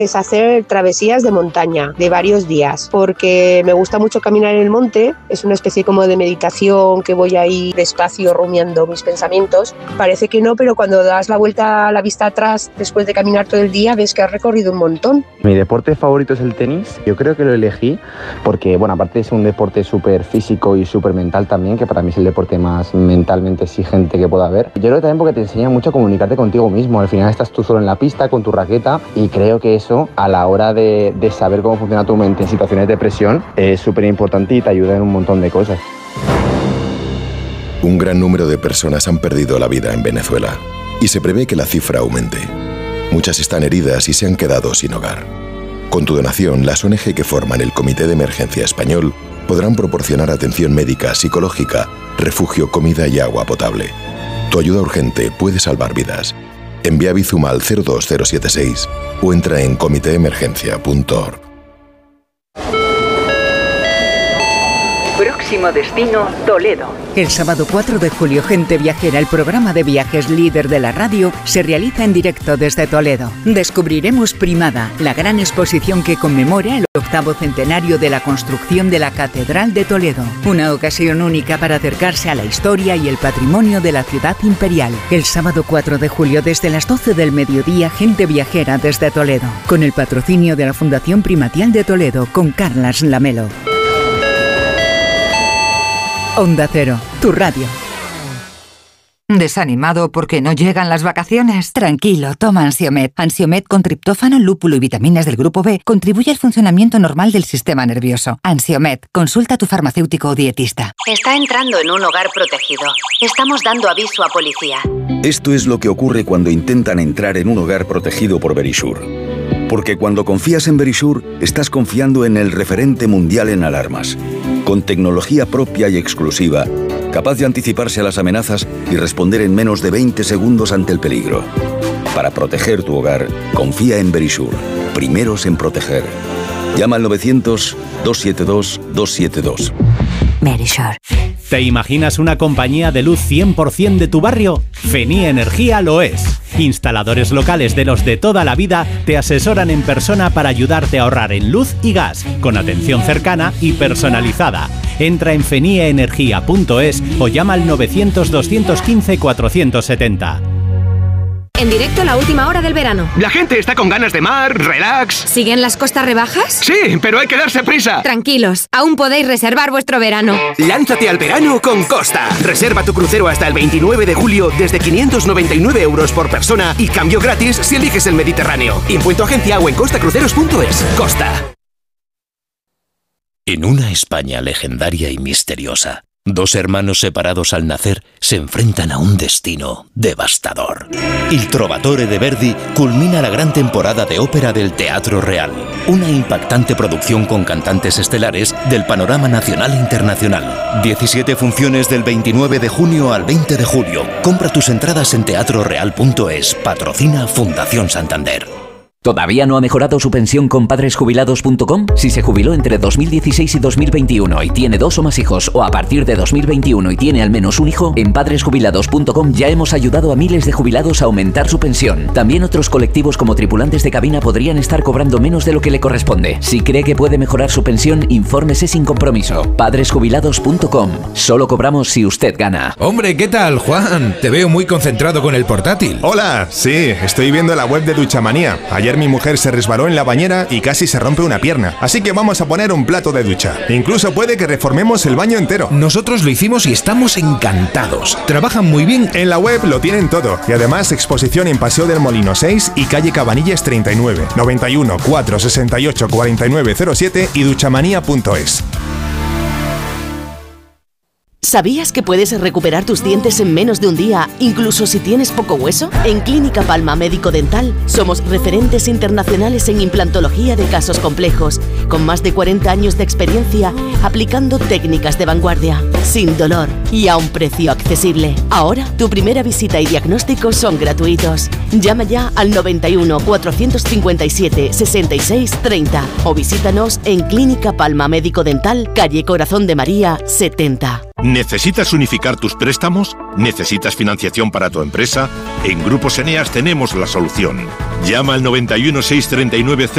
es hacer travesías de montaña de varios días, porque me gusta mucho caminar en el monte. Es una especie como de meditación que voy ahí despacio rumiando mis pensamientos. Parece que no, pero cuando das la vuelta a la vista atrás después de caminar todo el día ves que has recorrido un montón. Mi deporte favorito es el tenis. Yo creo que lo elegí porque, bueno, aparte es un deporte súper físico y súper mental también, que para mí es el deporte más mentalmente exigente que pueda haber. Yo creo que también porque te enseña mucho a comunicarte contigo mismo. Al final estás tú solo en la pista con tu raqueta y creo que eso a la hora de saber cómo funciona tu mente en situaciones de presión es súper importante y te ayuda en un montón de cosas. Un gran número de personas han perdido la vida en Venezuela y se prevé que la cifra aumente. Muchas están heridas y se han quedado sin hogar. Con tu donación, las ONG que forman el Comité de Emergencia Español podrán proporcionar atención médica, psicológica, refugio, comida y agua potable. Tu ayuda urgente puede salvar vidas. Envía Bizum al 02076 o entra en comiteemergencia.org. Próximo destino, Toledo. El sábado 4 de julio, Gente Viajera, el programa de viajes líder de la radio, se realiza en directo desde Toledo. Descubriremos Primada, la gran exposición que conmemora el 8º centenario de la construcción de la Catedral de Toledo. Una ocasión única para acercarse a la historia y el patrimonio de la ciudad imperial. El sábado 4 de julio, desde las 12 del mediodía, Gente Viajera desde Toledo. Con el patrocinio de la Fundación Primatial de Toledo, con Carlas Lamelo. Onda Cero, tu radio. ¿Desanimado porque no llegan las vacaciones? Tranquilo, toma Ansiomed. Ansiomed con triptófano, lúpulo y vitaminas del grupo B contribuye al funcionamiento normal del sistema nervioso. Ansiomed, consulta a tu farmacéutico o dietista. Está entrando en un hogar protegido. Estamos dando aviso a policía. Esto es lo que ocurre cuando intentan entrar en un hogar protegido por Verisure. Porque cuando confías en Verisure, estás confiando en el referente mundial en alarmas. Con tecnología propia y exclusiva, capaz de anticiparse a las amenazas y responder en menos de 20 segundos ante el peligro. Para proteger tu hogar, confía en Verisure. Primeros en proteger. Llama al 900-272-272. Verisure. ¿Te imaginas una compañía de luz 100% de tu barrio? Fenie Energía lo es. Instaladores locales de los de toda la vida te asesoran en persona para ayudarte a ahorrar en luz y gas, con atención cercana y personalizada. Entra en fenieenergia.es o llama al 900-215-470. En directo, la última hora del verano. La gente está con ganas de mar, relax. ¿Siguen las costas rebajas? Sí, pero hay que darse prisa. Tranquilos, aún podéis reservar vuestro verano. Lánzate al verano con Costa. Reserva tu crucero hasta el 29 de julio desde 599 euros por persona y cambio gratis si eliges el Mediterráneo. Impuesto agencia o en costacruceros.es. Costa. En una España legendaria y misteriosa, dos hermanos separados al nacer se enfrentan a un destino devastador. Il Trovatore de Verdi culmina la gran temporada de ópera del Teatro Real, una impactante producción con cantantes estelares del panorama nacional e internacional. 17 funciones del 29 de junio al 20 de julio. Compra tus entradas en teatroreal.es. Patrocina Fundación Santander. ¿Todavía no ha mejorado su pensión con padresjubilados.com? Si se jubiló entre 2016 y 2021 y tiene 2 o más hijos, o a partir de 2021 y tiene al menos un hijo, en padresjubilados.com ya hemos ayudado a miles de jubilados a aumentar su pensión. También otros colectivos como tripulantes de cabina podrían estar cobrando menos de lo que le corresponde. Si cree que puede mejorar su pensión, infórmese sin compromiso. Padresjubilados.com. Solo cobramos si usted gana. Hombre, ¿qué tal, Juan? Te veo muy concentrado con el portátil. Hola, sí, estoy viendo la web de Duchamanía. Ayer mi mujer se resbaló en la bañera y casi se rompe una pierna. Así que vamos a poner un plato de ducha. Incluso puede que reformemos el baño entero. Nosotros lo hicimos y estamos encantados. Trabajan muy bien. En la web lo tienen todo. Y además exposición en Paseo del Molino 6 y calle Cabanillas 39. 91 468 4907 y duchamanía.es. ¿Sabías que puedes recuperar tus dientes en menos de un día, incluso si tienes poco hueso? En Clínica Palma Médico Dental somos referentes internacionales en implantología de casos complejos, con más de 40 años de experiencia aplicando técnicas de vanguardia, sin dolor y a un precio accesible. Ahora, tu primera visita y diagnóstico son gratuitos. Llama ya al 91 457 66 30 o visítanos en Clínica Palma Médico Dental, calle Corazón de María 70. ¿Necesitas unificar tus préstamos? ¿Necesitas financiación para tu empresa? En Grupos Eneas tenemos la solución. Llama al 91 639